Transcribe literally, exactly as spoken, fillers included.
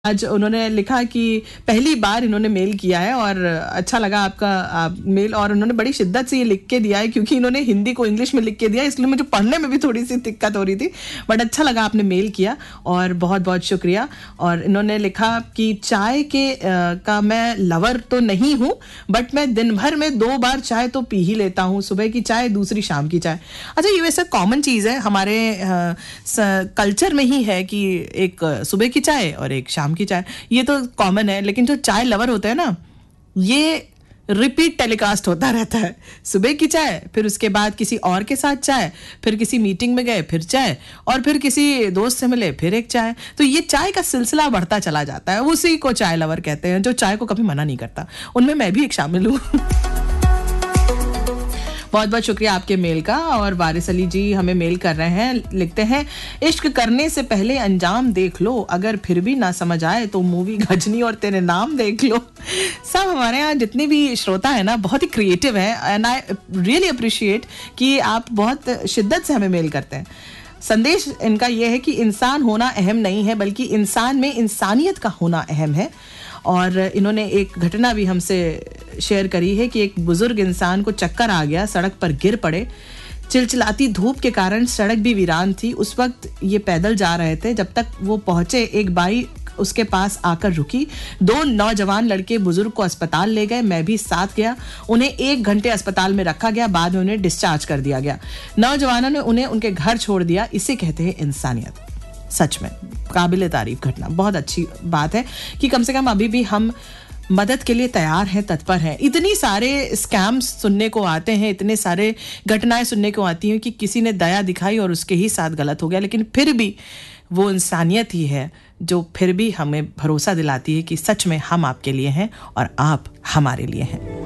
आज उन्होंने लिखा कि पहली बार इन्होंने मेल किया है और अच्छा लगा आपका आप, मेल और उन्होंने बड़ी शिद्दत से ये लिख के दिया है क्योंकि इन्होंने हिंदी को इंग्लिश में लिख के दिया, इसलिए मुझे पढ़ने में भी थोड़ी सी दिक्कत हो रही थी, बट अच्छा लगा आपने मेल किया और बहुत बहुत शुक्रिया। और इन्होंने लिखा कि चाय के आ, का मैं लवर तो नहीं हूँ, बट मैं दिन भर में दो बार चाय तो पी ही लेता हूँ, सुबह की चाय दूसरी शाम की चाय। अच्छा, ये वैसे कॉमन चीज़ है हमारे कल्चर में ही है कि एक सुबह की चाय और एक शाम की चाय, ये तो कॉमन है। लेकिन जो चाय लवर होते हैं ना, ये रिपीट टेलीकास्ट होता रहता है। सुबह की चाय, फिर उसके बाद किसी और के साथ चाय, फिर किसी मीटिंग में गए फिर चाय, और फिर किसी दोस्त से मिले फिर एक चाय। तो ये चाय का सिलसिला बढ़ता चला जाता है, उसी को चाय लवर कहते हैं, जो चाय को कभी मना नहीं करता। उनमें मैं भी एक शामिल हूँ। बहुत बहुत शुक्रिया आपके मेल का। और वारिस अली जी हमें मेल कर रहे हैं, लिखते हैं, इश्क करने से पहले अंजाम देख लो, अगर फिर भी ना समझ आए तो मूवी गजनी और तेरे नाम देख लो। सब हमारे यहाँ जितने भी श्रोता है ना, बहुत ही क्रिएटिव है एंड आई रियली अप्रिशिएट कि आप बहुत शिद्दत से हमें मेल करते हैं। संदेश इनका यह है कि इंसान होना अहम नहीं है, बल्कि इंसान में इंसानियत का होना अहम है। और इन्होंने एक घटना भी हमसे शेयर करी है कि एक बुजुर्ग इंसान को चक्कर आ गया, सड़क पर गिर पड़े। चिलचिलाती धूप के कारण सड़क भी वीरान थी। उस वक्त ये पैदल जा रहे थे, जब तक वो पहुंचे एक बाई उसके पास आकर रुकी। दो नौजवान लड़के बुजुर्ग को अस्पताल ले गए, मैं भी साथ गया। उन्हें एक घंटे अस्पताल में रखा गया, बाद में उन्हें डिस्चार्ज कर दिया गया। नौजवानों ने उन्हें उनके घर छोड़ दिया। इसे कहते हैं इंसानियत। सच में काबिले तारीफ घटना। बहुत अच्छी बात है कि कम से कम अभी भी हम मदद के लिए तैयार हैं, तत्पर हैं। इतनी सारे स्कैम्स सुनने को आते हैं, इतने सारे घटनाएं सुनने को आती हैं कि किसी ने दया दिखाई और उसके ही साथ गलत हो गया, लेकिन फिर भी वो इंसानियत ही है जो फिर भी हमें भरोसा दिलाती है कि सच में हम आपके लिए हैं और आप हमारे लिए हैं।